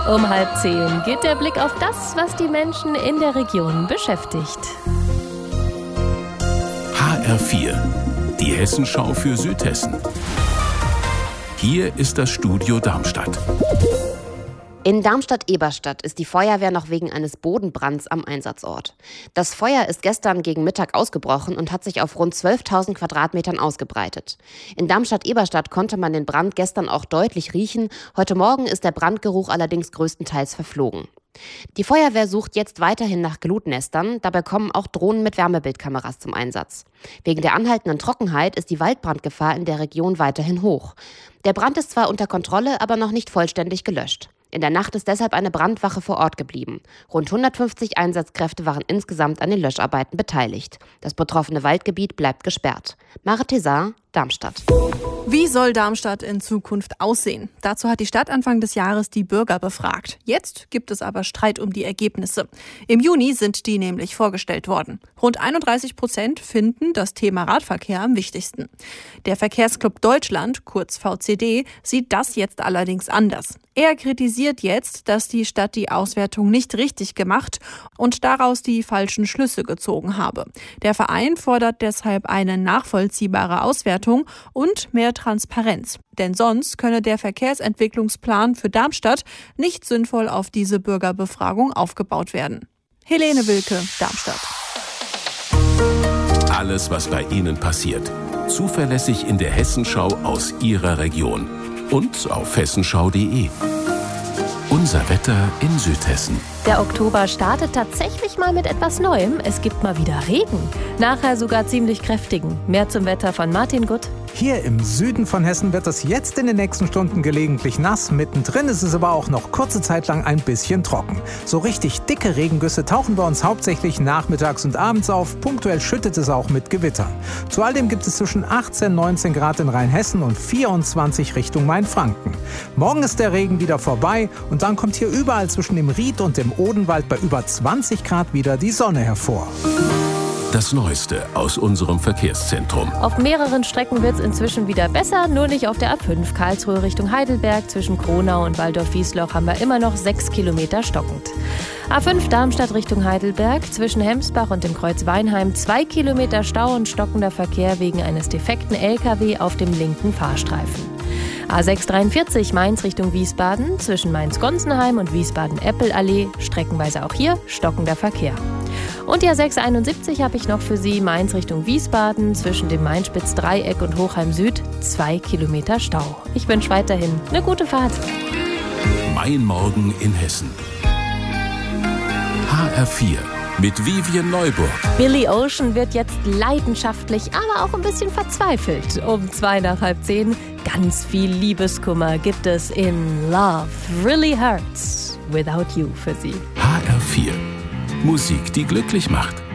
Um 9:30 geht der Blick auf das, was die Menschen in der Region beschäftigt. HR4, die Hessenschau für Südhessen. Hier ist das Studio Darmstadt. In Darmstadt-Eberstadt ist die Feuerwehr noch wegen eines Bodenbrands am Einsatzort. Das Feuer ist gestern gegen Mittag ausgebrochen und hat sich auf rund 12.000 Quadratmetern ausgebreitet. In Darmstadt-Eberstadt konnte man den Brand gestern auch deutlich riechen. Heute Morgen ist der Brandgeruch allerdings größtenteils verflogen. Die Feuerwehr sucht jetzt weiterhin nach Glutnestern. Dabei kommen auch Drohnen mit Wärmebildkameras zum Einsatz. Wegen der anhaltenden Trockenheit ist die Waldbrandgefahr in der Region weiterhin hoch. Der Brand ist zwar unter Kontrolle, aber noch nicht vollständig gelöscht. In der Nacht ist deshalb eine Brandwache vor Ort geblieben. Rund 150 Einsatzkräfte waren insgesamt an den Löscharbeiten beteiligt. Das betroffene Waldgebiet bleibt gesperrt. Mare Tezar, Darmstadt. Wie soll Darmstadt in Zukunft aussehen? Dazu hat die Stadt Anfang des Jahres die Bürger befragt. Jetzt gibt es aber Streit um die Ergebnisse. Im Juni sind die nämlich vorgestellt worden. Rund 31% finden das Thema Radverkehr am wichtigsten. Der Verkehrsclub Deutschland, kurz VCD, sieht das jetzt allerdings anders. Er kritisiert jetzt, dass die Stadt die Auswertung nicht richtig gemacht und daraus die falschen Schlüsse gezogen habe. Der Verein fordert deshalb eine nachvollziehbare Auswertung und mehr Transparenz. Denn sonst könne der Verkehrsentwicklungsplan für Darmstadt nicht sinnvoll auf diese Bürgerbefragung aufgebaut werden. Helene Wilke, Darmstadt. Alles, was bei Ihnen passiert. Zuverlässig in der Hessenschau aus Ihrer Region. Und auf hessenschau.de. Unser Wetter in Südhessen. Der Oktober startet tatsächlich mal mit etwas Neuem. Es gibt mal wieder Regen. Nachher sogar ziemlich kräftigen. Mehr zum Wetter von Martin Gutt. Hier im Süden von Hessen wird es jetzt in den nächsten Stunden gelegentlich nass. Mittendrin ist es aber auch noch kurze Zeit lang ein bisschen trocken. So richtig dicke Regengüsse tauchen bei uns hauptsächlich nachmittags und abends auf. Punktuell schüttet es auch mit Gewittern. Zu all dem gibt es zwischen 18, 19 Grad in Rheinhessen und 24 Richtung Mainfranken. Morgen ist der Regen wieder vorbei und dann kommt hier überall zwischen dem Ried und dem Odenwald bei über 20 Grad wieder die Sonne hervor. Das Neueste aus unserem Verkehrszentrum. Auf mehreren Strecken wird es inzwischen wieder besser, nur nicht auf der A5 Karlsruhe Richtung Heidelberg. Zwischen Kronau und Waldorf-Wiesloch haben wir immer noch 6 Kilometer stockend. A5 Darmstadt Richtung Heidelberg, zwischen Hemsbach und dem Kreuz Weinheim 2 Kilometer Stau und stockender Verkehr wegen eines defekten LKW auf dem linken Fahrstreifen. A6 43 Mainz Richtung Wiesbaden, zwischen Mainz-Gonsenheim und Wiesbaden-Eppel-Allee, streckenweise auch hier stockender Verkehr. Und die A6 71 habe ich noch für Sie, Mainz Richtung Wiesbaden, zwischen dem Mainspitz-Dreieck und Hochheim Süd 2 Kilometer Stau. Ich wünsche weiterhin eine gute Fahrt. Mein Morgen in Hessen. HR4 mit Vivian Neuburg. Billy Ocean wird jetzt leidenschaftlich, aber auch ein bisschen verzweifelt. Um 9:55. Ganz viel Liebeskummer gibt es in Love Really Hurts Without You für Sie. HR4. Musik, die glücklich macht.